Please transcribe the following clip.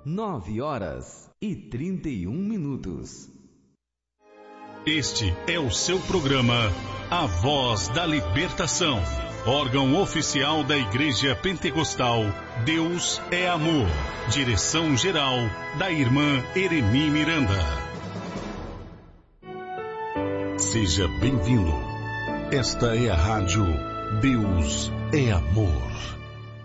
9h31. Este é o seu programa A Voz da Libertação, órgão oficial da Igreja Pentecostal Deus é Amor. Direção-geral da irmã Eremi Miranda. Seja bem-vindo. Esta é a rádio Deus é Amor.